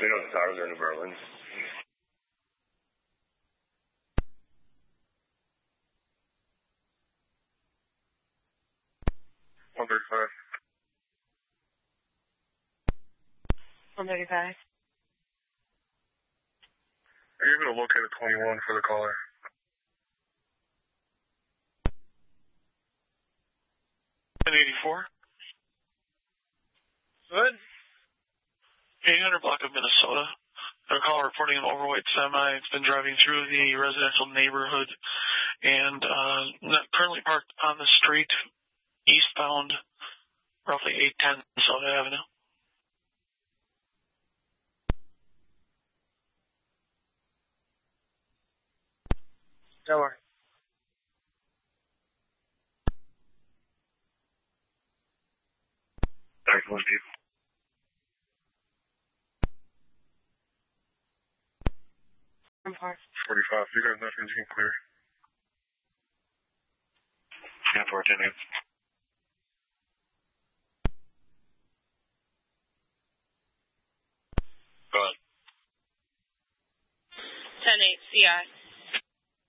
We know the towers are in New Berlin. 135. 135. Are you able to locate a 21 for the caller? An 84. Good. 800 block of Minnesota. Got a call reporting an overweight semi. It's been driving through the residential neighborhood and currently parked on the street eastbound, roughly 810 Minnesota Avenue. Don't worry. Thanks, one deep. I'm parked. 45. You guys nothing, you can clear. Yeah, 410. Go ahead. 10-8, CI.